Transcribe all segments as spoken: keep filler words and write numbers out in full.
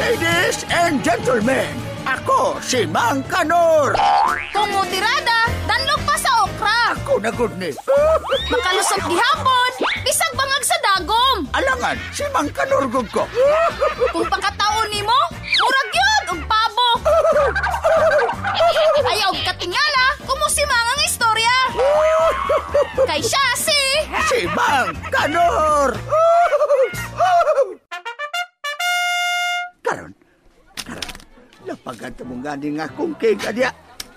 Ladies and gentlemen, ako si Mang Kanor. Kumutirada, danlog pa sa okra. Ako na good ni. Makalusot gihapon, bisag bangag sa dagom. Alangan, si Mang Kanor gud ko. Kung pagkataon nimo, murag yun, og pabo. Ayaw katingala, kumusimang ang istorya. Kay siya si... Si Mang Kanor. Karon, karon, lapagan ta mong ganing akong cake adya.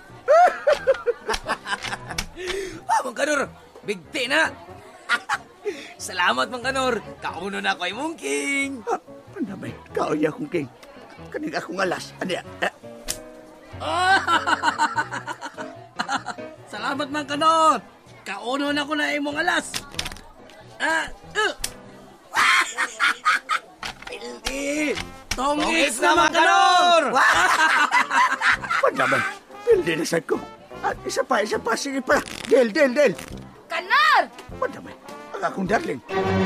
Ah, Mang Kanor, bigti na. Salamat, Mang Kanor. Kauno na ako ay mungking. Ah, pandamay, kaoy akong cake. Kaning akong alas, adya. Eh. Salamat, Mang Kanor. Kauno na ko na imong alas. Ah, uh. Pildi. Tongits na, Mang Kanor. Pandamay, pildi na sad ko. At isa pa, isa pa, sige pa. Del, del, del. Kanar! Pandamay, ang akong darling.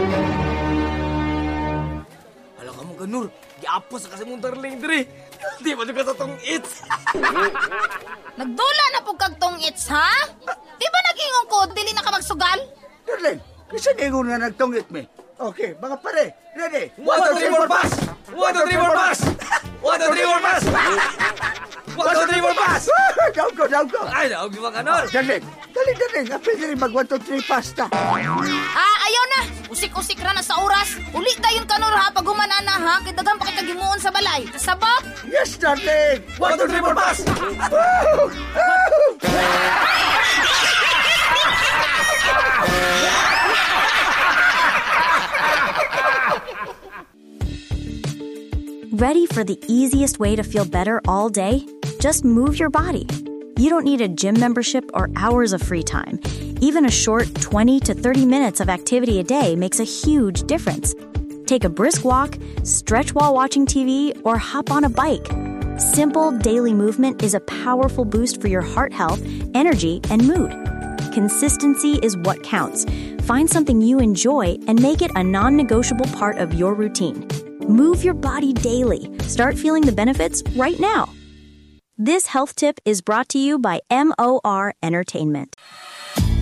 Hala ka, Mang Kanor. Giapos sa kasi mong darling, diri. Di ba ka sa tongits? Nagdula na po kag tong its, ha? Di ba nag-ingong ko, dili na ka magsugal? Darling, kasi ningon na nagtungit me. Okay, mga pare, ready? One, two, three, four, pass! One, two, three, four, pass! One, two, three, four, pass! One, two, three, four, pass! Daw ko, daw ko. Ay, daog di Mang Kanor. Darling, darling, darling. Apil din mag one, two, three, pasta. Ah, ayaw na. Usik-usik ra na sa oras. Uli dayon Kanor ha, pag humanana ha, kay daghang pa kay kagimuon sa balay. Kasabot? Yes, darling. One, two, three, four, pass! Ready for the easiest way to feel better all day? Just move your body. You don't need a gym membership or hours of free time. Even a short twenty to thirty minutes of activity a day makes a huge difference. Take a brisk walk, stretch while watching T V, or hop on a bike. Simple daily movement is a powerful boost for your heart health, energy, and mood. Consistency is what counts. Find something you enjoy and make it a non-negotiable part of your routine. Move your body daily. Start feeling the benefits right now. This health tip is brought to you by M O R Entertainment.